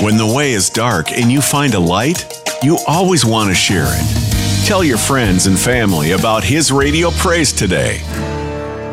When the way is dark and you find a light, you always want to share it. Tell your friends and family about His Radio Praise today.